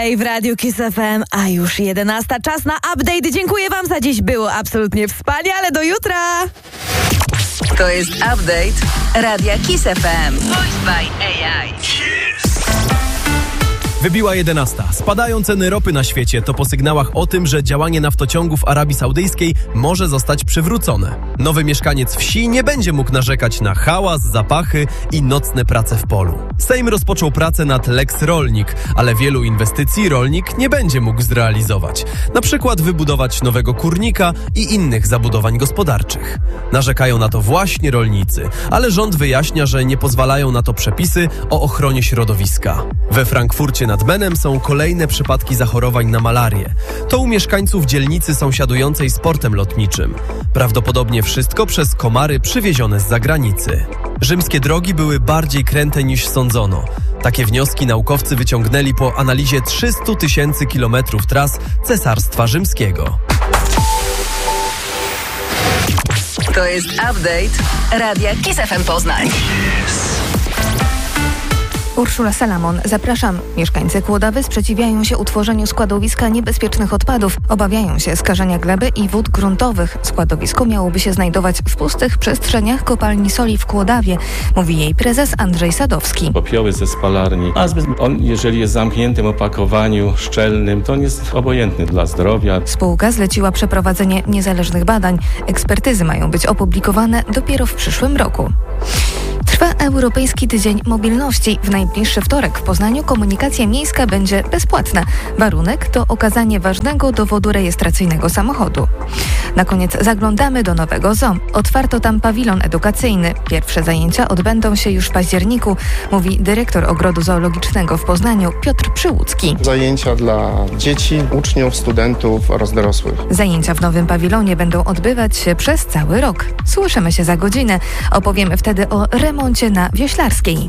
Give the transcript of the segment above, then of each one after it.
w Radiu Kiss FM, a już 11. Czas na update. Dziękuję wam za dziś. Było absolutnie wspaniale. Do jutra! To jest update Radia Kiss FM. Voiced by AI. Wybiła 11. Spadają ceny ropy na świecie. To po sygnałach o tym, że działanie naftociągów Arabii Saudyjskiej może zostać przywrócone. Nowy mieszkaniec wsi nie będzie mógł narzekać na hałas, zapachy i nocne prace w polu. Sejm rozpoczął pracę nad Lex Rolnik, ale wielu inwestycji rolnik nie będzie mógł zrealizować. Na przykład wybudować nowego kurnika i innych zabudowań gospodarczych. Narzekają na to właśnie rolnicy, ale rząd wyjaśnia, że nie pozwalają na to przepisy o ochronie środowiska. We Frankfurcie nad Menem są kolejne przypadki zachorowań na malarię. To u mieszkańców dzielnicy sąsiadującej z portem lotniczym. Prawdopodobnie wszystko przez komary przywiezione z zagranicy. Rzymskie drogi były bardziej kręte niż sądzono. Takie wnioski naukowcy wyciągnęli po analizie 300 000 kilometrów tras Cesarstwa Rzymskiego. To jest update Radia Kiss FM Poznań. Urszula Salamon, zapraszam. Mieszkańcy Kłodawy sprzeciwiają się utworzeniu składowiska niebezpiecznych odpadów. Obawiają się skażenia gleby i wód gruntowych. Składowisko miałoby się znajdować w pustych przestrzeniach kopalni soli w Kłodawie, mówi jej prezes Andrzej Sadowski. Popioły ze spalarni. Azbest, jeżeli jest w zamkniętym opakowaniu szczelnym, to on jest obojętny dla zdrowia. Spółka zleciła przeprowadzenie niezależnych badań. Ekspertyzy mają być opublikowane dopiero w przyszłym roku. Trwa Europejski Tydzień Mobilności. W najbliższy wtorek w Poznaniu komunikacja miejska będzie bezpłatna. Warunek to okazanie ważnego dowodu rejestracyjnego samochodu. Na koniec zaglądamy do nowego zoo. Otwarto tam pawilon edukacyjny. Pierwsze zajęcia odbędą się już w październiku, mówi dyrektor Ogrodu Zoologicznego w Poznaniu Piotr Przyłucki. Zajęcia dla dzieci, uczniów, studentów oraz dorosłych. Zajęcia w nowym pawilonie będą odbywać się przez cały rok. Słyszymy się za godzinę. Opowiemy wtedy o remoncie na Wioślarskiej.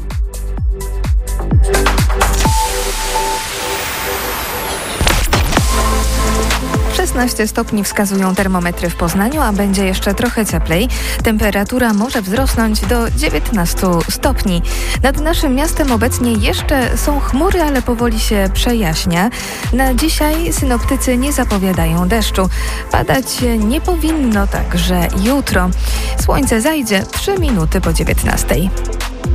Stopni wskazują termometry w Poznaniu, a będzie jeszcze trochę cieplej. Temperatura może wzrosnąć do 19 stopni. Nad naszym miastem obecnie jeszcze są chmury, ale powoli się przejaśnia. Na dzisiaj synoptycy nie zapowiadają deszczu. Padać nie powinno także jutro. Słońce zajdzie 3 minuty po 19.